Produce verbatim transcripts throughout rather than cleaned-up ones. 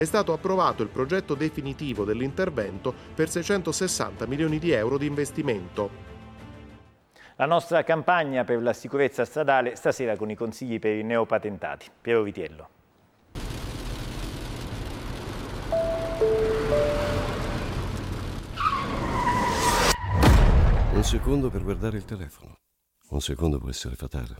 È stato approvato il progetto definitivo dell'intervento per seicentosessanta milioni di euro di investimento. La nostra campagna per la sicurezza stradale stasera con i consigli per i neopatentati. Piero Vitiello. Un secondo per guardare il telefono. Un secondo può essere fatale.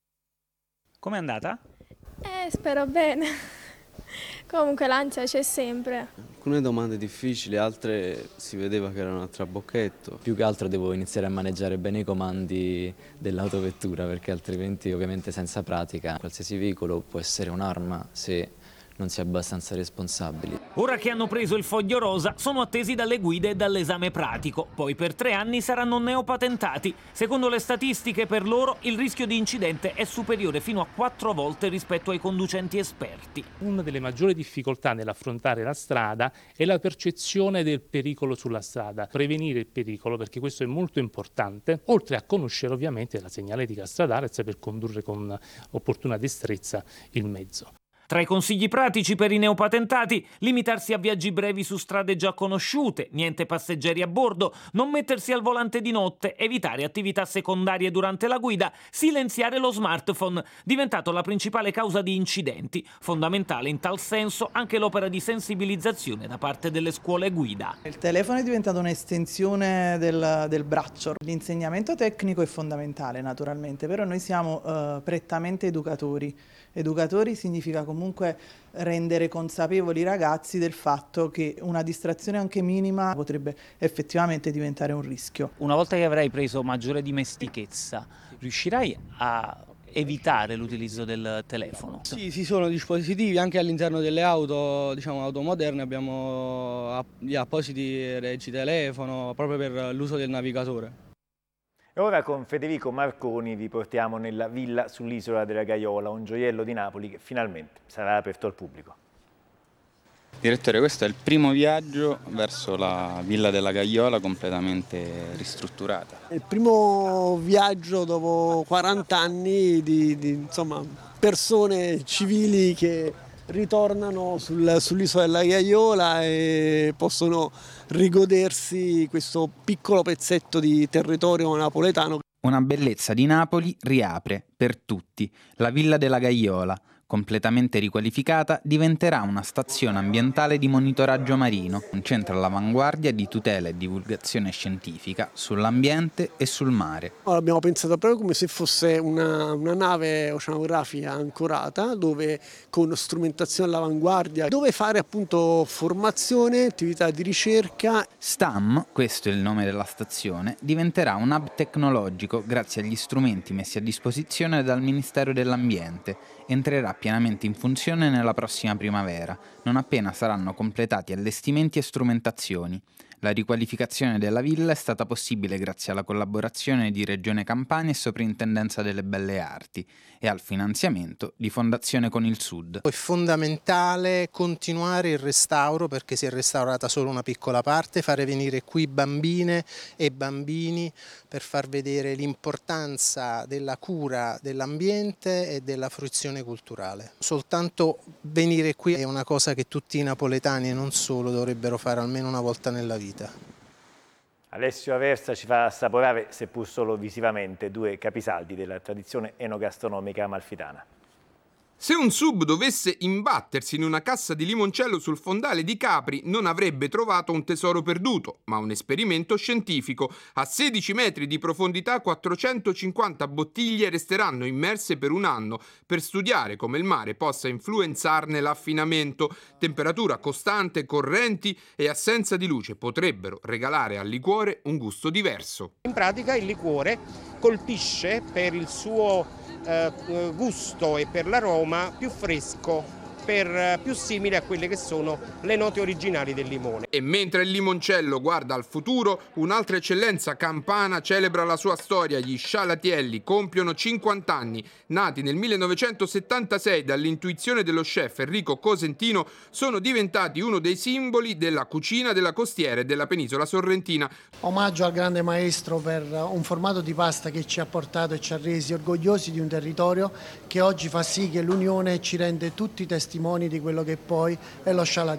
Com'è andata? Eh, spero bene. Comunque l'ansia c'è sempre. Alcune domande difficili, altre si vedeva che erano a trabocchetto. Più che altro devo iniziare a maneggiare bene i comandi dell'autovettura, perché altrimenti ovviamente senza pratica qualsiasi veicolo può essere un'arma se non si è abbastanza responsabili. Ora che hanno preso il foglio rosa, sono attesi dalle guide e dall'esame pratico. Poi per tre anni saranno neopatentati. Secondo le statistiche, per loro il rischio di incidente è superiore fino a quattro volte rispetto ai conducenti esperti. Una delle maggiori difficoltà nell'affrontare la strada è la percezione del pericolo sulla strada. Prevenire il pericolo, perché questo è molto importante, oltre a conoscere ovviamente la segnaletica stradale e saper condurre con opportuna destrezza il mezzo. Tra i consigli pratici per i neopatentati, limitarsi a viaggi brevi su strade già conosciute, niente passeggeri a bordo, non mettersi al volante di notte, evitare attività secondarie durante la guida, silenziare lo smartphone, diventato la principale causa di incidenti. Fondamentale in tal senso anche l'opera di sensibilizzazione da parte delle scuole guida. Il telefono è diventato un'estensione del, del braccio. L'insegnamento tecnico è fondamentale naturalmente, però noi siamo eh, prettamente educatori. Educatori significa comunque rendere consapevoli i ragazzi del fatto che una distrazione anche minima potrebbe effettivamente diventare un rischio. Una volta che avrai preso maggiore dimestichezza, riuscirai a evitare l'utilizzo del telefono? Sì, ci sono dispositivi anche all'interno delle auto, diciamo auto moderne, abbiamo gli appositi regitelefono proprio per l'uso del navigatore. E ora con Federico Marconi vi portiamo nella villa sull'isola della Gaiola, un gioiello di Napoli che finalmente sarà aperto al pubblico. Direttore, questo è il primo viaggio verso la Villa della Gaiola completamente ristrutturata. È il primo viaggio dopo quaranta anni di, di insomma, persone civili che ritornano sul, sull'isola della Gaiola e possono rigodersi questo piccolo pezzetto di territorio napoletano. Una bellezza di Napoli riapre per tutti la Villa della Gaiola. Completamente riqualificata, diventerà una stazione ambientale di monitoraggio marino, un centro all'avanguardia di tutela e divulgazione scientifica sull'ambiente e sul mare. Ora abbiamo pensato proprio come se fosse una, una nave oceanografica ancorata, dove con strumentazione all'avanguardia, dove fare appunto formazione, attività di ricerca. STAM, questo è il nome della stazione, diventerà un hub tecnologico grazie agli strumenti messi a disposizione dal Ministero dell'Ambiente. Entrerà pienamente in funzione nella prossima primavera, non appena saranno completati allestimenti e strumentazioni. La riqualificazione della villa è stata possibile grazie alla collaborazione di Regione Campania e Soprintendenza delle Belle Arti e al finanziamento di Fondazione Con il Sud. È fondamentale continuare il restauro, perché si è restaurata solo una piccola parte, fare venire qui bambine e bambini per far vedere l'importanza della cura dell'ambiente e della fruizione culturale. Soltanto venire qui è una cosa che tutti i napoletani e non solo dovrebbero fare almeno una volta nella vita. Alessio Aversa ci fa assaporare, seppur solo visivamente, due capisaldi della tradizione enogastronomica amalfitana. Se un sub dovesse imbattersi in una cassa di limoncello sul fondale di Capri non avrebbe trovato un tesoro perduto, ma un esperimento scientifico. A sedici metri di profondità quattrocentocinquanta bottiglie resteranno immerse per un anno per studiare come il mare possa influenzarne l'affinamento. Temperatura costante, correnti e assenza di luce potrebbero regalare al liquore un gusto diverso. In pratica il liquore colpisce per il suo Eh, gusto e per l'aroma più fresco, per, più simile a quelle che sono le note originali del limone. E mentre il limoncello guarda al futuro, un'altra eccellenza campana celebra la sua storia. Gli scialatielli compiono cinquanta anni. Nati nel millenovecentosettantasei dall'intuizione dello chef Enrico Cosentino, sono diventati uno dei simboli della cucina della costiera e della penisola sorrentina. Omaggio al grande maestro per un formato di pasta che ci ha portato e ci ha resi orgogliosi di un territorio che oggi fa sì che l'Unione ci rende tutti testimoni testimoni di quello che poi è lo scialatiello.